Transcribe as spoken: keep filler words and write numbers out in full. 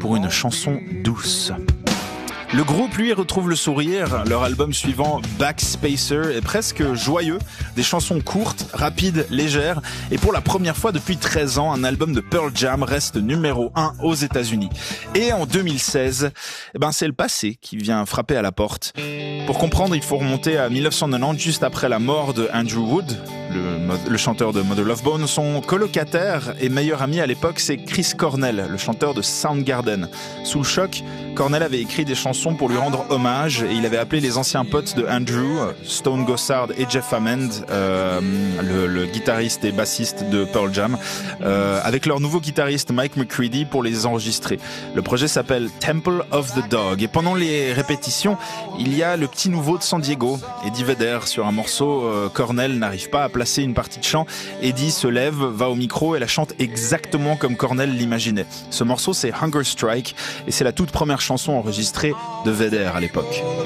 pour une chanson douce. Le groupe, lui, retrouve le sourire. Leur album suivant, Backspacer, est presque joyeux. Des chansons courtes, rapides, légères. Et pour la première fois depuis treize ans, un album de Pearl Jam reste numéro un aux États-Unis. Et en deux mille seize, eh ben, c'est le passé qui vient frapper à la porte. Pour comprendre, il faut remonter à mille neuf cent quatre-vingt-dix, juste après la mort de Andrew Wood, le, le chanteur de Mother Love Bone. Son colocataire et meilleur ami à l'époque, c'est Chris Cornell, le chanteur de Soundgarden. Sous le choc, Cornell avait écrit des chansons pour lui rendre hommage et il avait appelé les anciens potes de Andrew, Stone Gossard et Jeff Hammond, euh, le, le guitariste et bassiste de Pearl Jam, euh, avec leur nouveau guitariste Mike McCready pour les enregistrer. Le projet s'appelle Temple of the Dog et pendant les répétitions, il y a le petit nouveau de San Diego, Eddie Vedder. Sur un morceau, euh, Cornell n'arrive pas à placer une partie de chant. Eddie se lève, va au micro et la chante exactement comme Cornell l'imaginait. Ce morceau, c'est Hunger Strike et c'est la toute première chanson enregistrée de Vedder à l'époque.